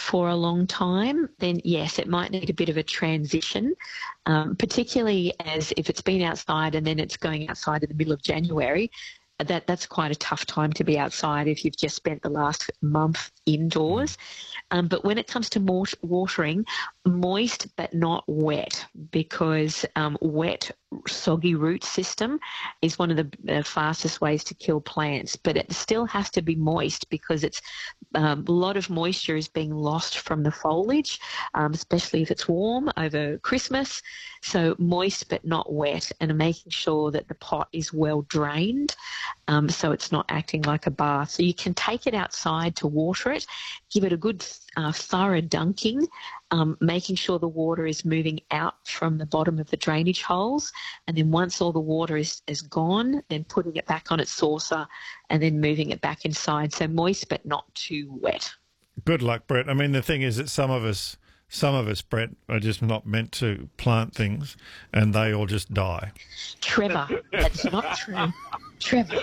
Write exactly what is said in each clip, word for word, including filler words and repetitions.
for a long time, then yes, it might need a bit of a transition, um, particularly as if it's been outside and then it's going outside in the middle of January. That that's quite a tough time to be outside if you've just spent the last month indoors. Um, but when it comes to mort- watering, moist but not wet, because um, wet, soggy root system is one of the uh, fastest ways to kill plants. But it still has to be moist because it's um, a lot of moisture is being lost from the foliage, um, especially if it's warm over Christmas. So moist but not wet, and making sure that the pot is well drained. Um, so it's not acting like a bath. So you can take it outside to water it, give it a good uh, thorough dunking, um, making sure the water is moving out from the bottom of the drainage holes. And then once all the water is, is gone, then putting it back on its saucer and then moving it back inside. So moist but not too wet. Good luck, Brett. I mean, the thing is that some of us... Some of us, Brett, are just not meant to plant things and they all just die. Trevor, that's not true. Trevor.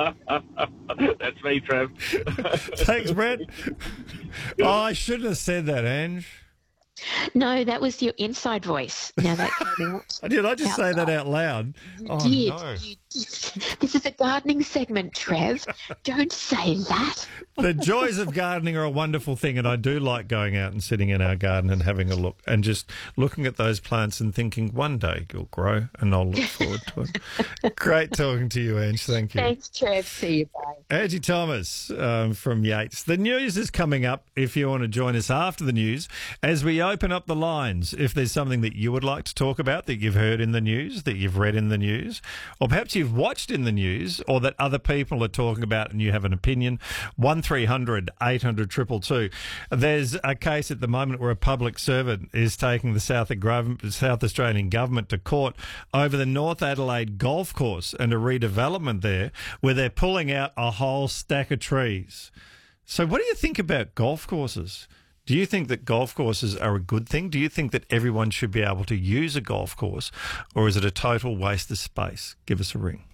That's me, Trev. Thanks, Brett. Oh, I shouldn't have said that, Ange. No, that was your inside voice. Now that came out. Did I just outside. say that out loud? You oh, did. No. You did. This is a gardening segment, Trev. Don't say that. The joys of gardening are a wonderful thing, and I do like going out and sitting in our garden and having a look and just looking at those plants and thinking one day you'll grow, and I'll look forward to it. Great talking to you, Ange. Thank you. Thanks, Trev. See you. Bye. Angie Thomas um, from Yates. The news is coming up if you want to join us after the news as we open up the lines. If there's something that you would like to talk about that you've heard in the news, that you've read in the news, or perhaps you've watched in the news, or that other people are talking about and you have an opinion, one three hundred eight hundred two two two. There's a case at the moment where a public servant is taking the South, South Australian government to court over the North Adelaide golf course and a redevelopment there where they're pulling out a whole stack of trees. So what do you think about golf courses? Do you think that golf courses are a good thing? Do you think that everyone should be able to use a golf course, or is it a total waste of space? Give us a ring.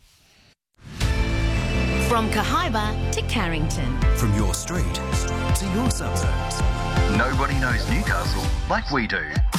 From Cahaiba to Carrington. From your street to your suburbs. Nobody knows Newcastle like we do.